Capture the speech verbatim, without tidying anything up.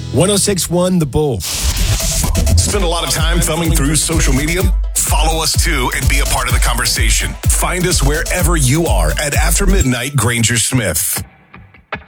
one oh six point one The Bull. Spend a lot of time thumbing through social media? Follow us too and be a part of the conversation. Find us wherever you are at After Midnight Granger Smith.